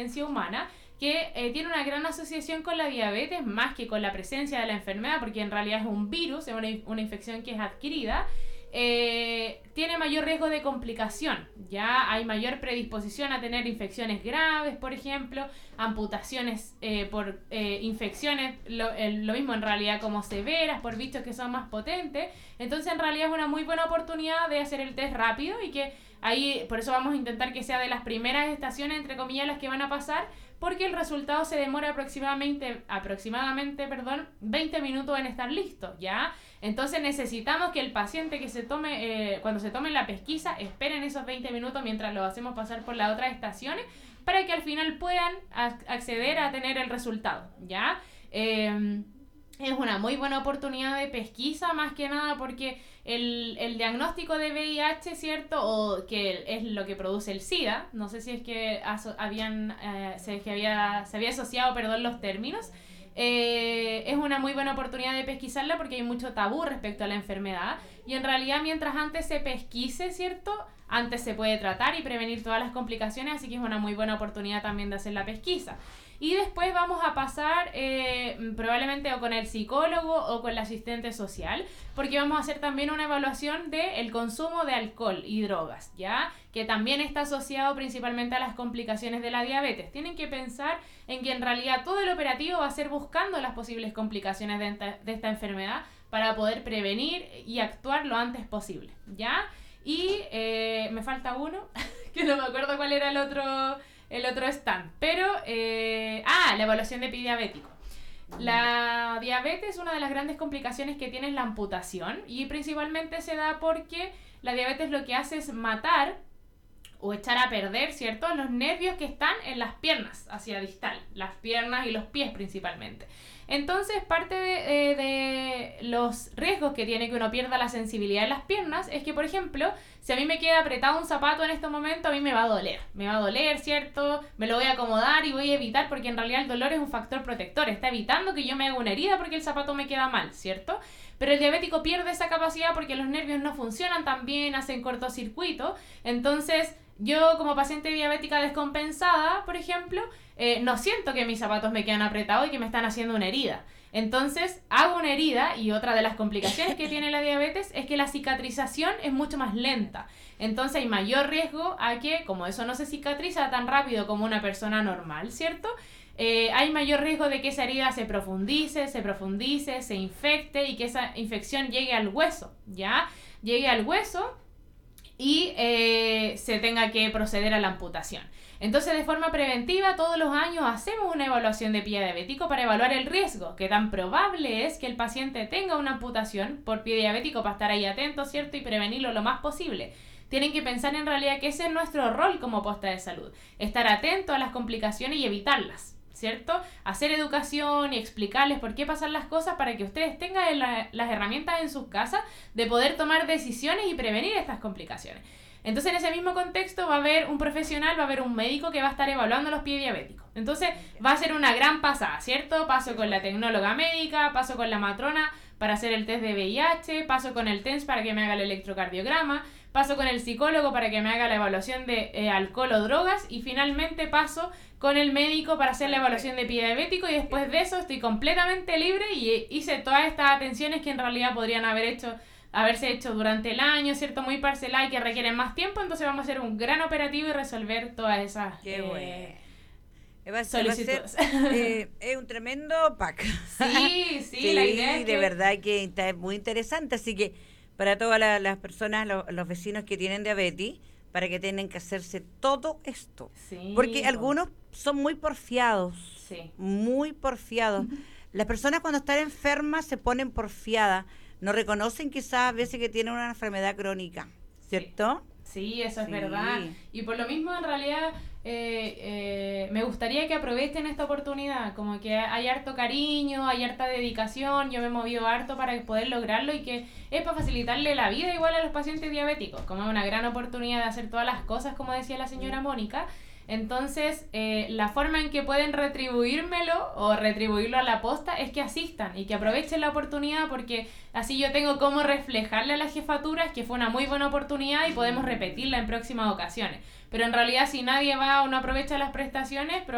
humana, que tiene una gran asociación con la diabetes, más que con la presencia de la enfermedad, porque en realidad es un virus, es una infección que es adquirida. Tiene mayor riesgo de complicación, ya hay mayor predisposición a tener infecciones graves, por ejemplo, amputaciones por infecciones, lo mismo en realidad como severas, por bichos que son más potentes. Entonces en realidad es una muy buena oportunidad de hacer el test rápido, y que ahí, por eso vamos a intentar que sea de las primeras estaciones, entre comillas, las que van a pasar, porque el resultado se demora aproximadamente 20 minutos en estar listo, ¿ya? Entonces necesitamos que el paciente que se tome, cuando se tome la pesquisa, esperen esos 20 minutos mientras lo hacemos pasar por las otras estaciones, para que al final puedan acceder a tener el resultado, ¿ya? Es una muy buena oportunidad de pesquisa, más que nada porque el diagnóstico de VIH, ¿cierto? O que es lo que produce el SIDA, no sé si es que se había asociado, perdón, los términos. Es una muy buena oportunidad de pesquisarla porque hay mucho tabú respecto a la enfermedad, y en realidad mientras antes se pesquise, ¿cierto?, antes se puede tratar y prevenir todas las complicaciones, así que es una muy buena oportunidad también de hacer la pesquisa. Y después vamos a pasar probablemente o con el psicólogo o con el asistente social, porque vamos a hacer también una evaluación del consumo de alcohol y drogas, ¿ya? Que también está asociado principalmente a las complicaciones de la diabetes. Tienen que pensar en que en realidad todo el operativo va a ser buscando las posibles complicaciones de esta enfermedad para poder prevenir y actuar lo antes posible, ¿ya? Y me falta uno, que no me acuerdo cuál era el otro stand, pero la evaluación de prediabético. La diabetes, una de las grandes complicaciones que tiene es la amputación, y principalmente se da porque la diabetes lo que hace es matar o echar a perder, ¿cierto?, los nervios que están en las piernas hacia distal, las piernas y los pies principalmente. Entonces, parte de los riesgos que tiene que uno pierda la sensibilidad en las piernas es que, por ejemplo, si a mí me queda apretado un zapato en este momento, a mí me va a doler, ¿cierto? Me lo voy a acomodar y voy a evitar, porque en realidad el dolor es un factor protector, está evitando que yo me haga una herida porque el zapato me queda mal, ¿cierto? Pero el diabético pierde esa capacidad porque los nervios no funcionan tan bien, hacen cortocircuito. Entonces, yo como paciente diabética descompensada, por ejemplo, no siento que mis zapatos me quedan apretados y que me están haciendo una herida. Entonces, hago una herida, y otra de las complicaciones que tiene la diabetes es que la cicatrización es mucho más lenta. Entonces, hay mayor riesgo a que, como eso no se cicatriza tan rápido como una persona normal, ¿cierto?, hay mayor riesgo de que esa herida se profundice, se infecte, y que esa infección llegue al hueso, ¿ya? Llegue al hueso y se tenga que proceder a la amputación. Entonces, de forma preventiva, todos los años hacemos una evaluación de pie diabético para evaluar el riesgo, que tan probable es que el paciente tenga una amputación por pie diabético, para estar ahí atento, ¿cierto?, y prevenirlo lo más posible. Tienen que pensar en realidad que ese es nuestro rol como posta de salud, estar atento a las complicaciones y evitarlas, ¿cierto? Hacer educación y explicarles por qué pasan las cosas, para que ustedes tengan las herramientas en sus casas de poder tomar decisiones y prevenir estas complicaciones. Entonces, en ese mismo contexto va a haber un profesional, va a haber un médico que va a estar evaluando los pies diabéticos. Entonces, va a ser una gran pasada, ¿cierto? Paso con la tecnóloga médica, paso con la matrona para hacer el test de VIH, paso con el TENS para que me haga el electrocardiograma, paso con el psicólogo para que me haga la evaluación de alcohol o drogas, y finalmente paso con el médico para hacer la evaluación de pie diabético, y después de eso estoy completamente libre y hice todas estas atenciones que en realidad podrían haberse hecho durante el año, ¿cierto?, muy parcelada y que requieren más tiempo. Entonces vamos a hacer un gran operativo y resolver todas esas solicitudes. Es un tremendo pack. Sí, la idea es de verdad que está muy interesante, así que para todas las personas, los vecinos que tienen diabetes, para que tengan que hacerse todo esto. Sí, porque algunos son muy porfiados. Sí. Muy porfiados. Las personas cuando están enfermas se ponen porfiadas. No reconocen quizás a veces que tienen una enfermedad crónica, ¿cierto? Sí, eso es verdad. Y por lo mismo, en realidad, me gustaría que aprovechen esta oportunidad. Como que hay harto cariño, hay harta dedicación. Yo me he movido harto para poder lograrlo, y que es para facilitarle la vida igual a los pacientes diabéticos. Como es una gran oportunidad de hacer todas las cosas, como decía la señora Mónica. Entonces, la forma en que pueden retribuírmelo o retribuirlo a la posta es que asistan y que aprovechen la oportunidad, porque así yo tengo cómo reflejarle a las jefaturas que fue una muy buena oportunidad y podemos repetirla en próximas ocasiones. Pero en realidad, si nadie va o no aprovecha las prestaciones,